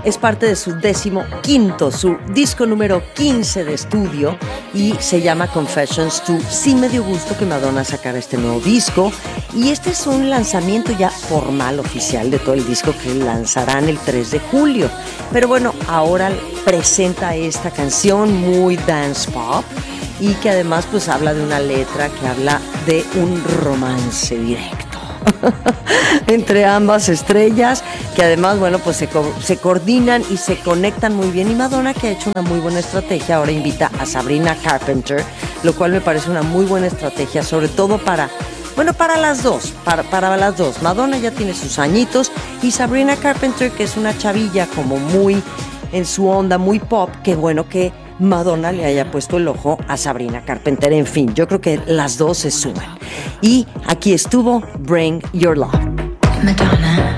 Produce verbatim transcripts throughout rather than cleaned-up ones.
es parte de su décimo quinto, su disco número quince de estudio y se llama Confessions dos. Sí me dio gusto que Madonna sacara este nuevo disco y este es un lanzamiento ya formal, oficial de todo el disco que lanzarán el tres de julio. Pero bueno, ahora presenta esta canción muy dance pop y que además pues habla de una letra que habla de un romance directo entre ambas estrellas, que además, bueno, pues se, co- se coordinan y se conectan muy bien. Y Madonna, que ha hecho una muy buena estrategia, ahora invita a Sabrina Carpenter, lo cual me parece una muy buena estrategia, sobre todo para, bueno, para las dos, para, para las dos. Madonna ya tiene sus añitos y Sabrina Carpenter, que es una chavilla como muy en su onda, muy pop, que bueno que Madonna le haya puesto el ojo a Sabrina Carpenter. En fin, yo creo que las dos se suman. Y aquí estuvo Bring Your Love. Madonna,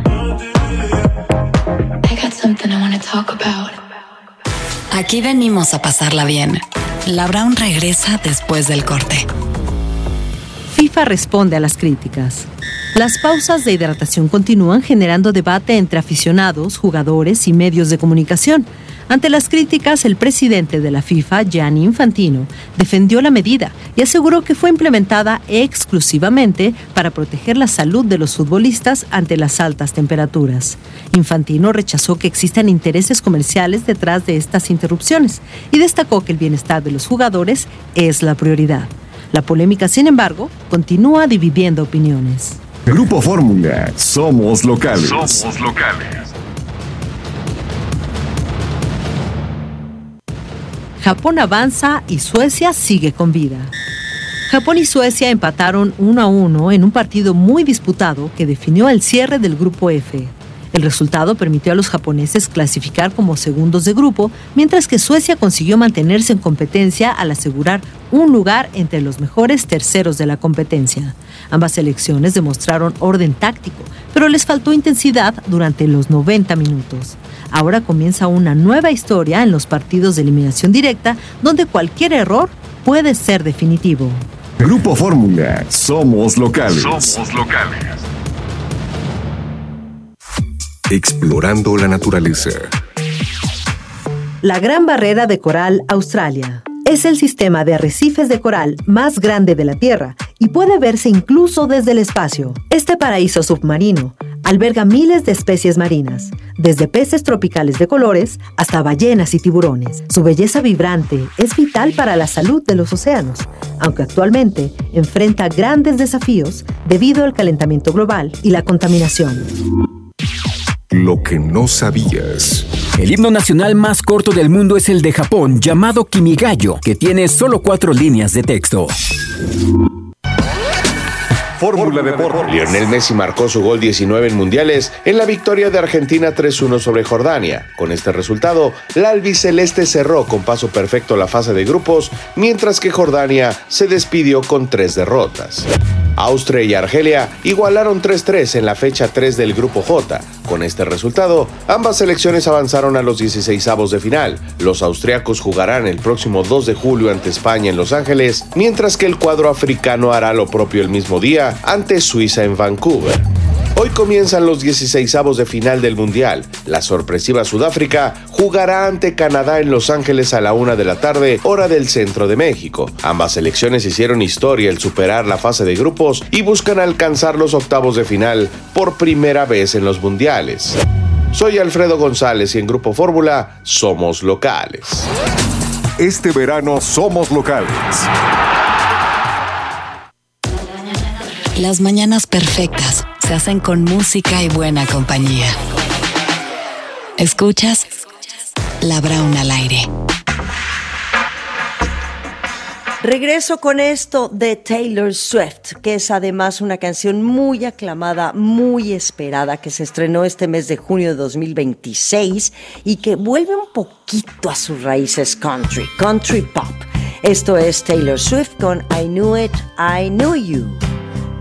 I got something I want to talk about. Aquí venimos a pasarla bien. La Brown regresa después del corte. FIFA responde a las críticas. Las pausas de hidratación continúan generando debate entre aficionados, jugadores y medios de comunicación. Ante las críticas, el presidente de la FIFA, Gianni Infantino, defendió la medida y aseguró que fue implementada exclusivamente para proteger la salud de los futbolistas ante las altas temperaturas. Infantino rechazó que existan intereses comerciales detrás de estas interrupciones y destacó que el bienestar de los jugadores es la prioridad. La polémica, sin embargo, continúa dividiendo opiniones. Grupo Fórmula, somos locales. Somos locales. Japón avanza y Suecia sigue con vida. Japón y Suecia empataron uno a uno en un partido muy disputado que definió el cierre del Grupo F. El resultado permitió a los japoneses clasificar como segundos de grupo, mientras que Suecia consiguió mantenerse en competencia al asegurar un lugar entre los mejores terceros de la competencia. Ambas selecciones demostraron orden táctico, pero les faltó intensidad durante los noventa minutos. Ahora comienza una nueva historia en los partidos de eliminación directa, donde cualquier error puede ser definitivo. Grupo Fórmula, somos locales. Somos locales. Explorando la naturaleza. La Gran Barrera de Coral, Australia. Es el sistema de arrecifes de coral más grande de la Tierra y puede verse incluso desde el espacio. Este paraíso submarino alberga miles de especies marinas, desde peces tropicales de colores hasta ballenas y tiburones. Su belleza vibrante es vital para la salud de los océanos, aunque actualmente enfrenta grandes desafíos debido al calentamiento global y la contaminación. Lo que no sabías. El himno nacional más corto del mundo es el de Japón, llamado Kimigayo, que tiene solo cuatro líneas de texto. Fórmula Deportes. Lionel Messi marcó su gol diecinueve en mundiales en la victoria de Argentina tres uno sobre Jordania. Con este resultado, la albiceleste cerró con paso perfecto la fase de grupos, mientras que Jordania se despidió con tres derrotas. Austria y Argelia igualaron tres tres en la fecha tres del Grupo J. Con este resultado, ambas selecciones avanzaron a los dieciseisavos de final. Los austriacos jugarán el próximo dos de julio ante España en Los Ángeles, mientras que el cuadro africano hará lo propio el mismo día ante Suiza en Vancouver. Hoy comienzan los dieciseisavos de final del Mundial. La sorpresiva Sudáfrica jugará ante Canadá en Los Ángeles a la una de la tarde, hora del centro de México. Ambas selecciones hicieron historia al superar la fase de grupos y buscan alcanzar los octavos de final por primera vez en los mundiales. Soy Alfredo González y en Grupo Fórmula somos locales. Este verano somos locales. Las mañanas perfectas se hacen con música y buena compañía. Escuchas La Brown al aire. Regreso con esto de Taylor Swift, que es además una canción muy aclamada, muy esperada, que se estrenó este mes de junio de dos mil veintiséis y que vuelve un poquito a sus raíces country, country pop. Esto es Taylor Swift con I Knew It, I Knew You.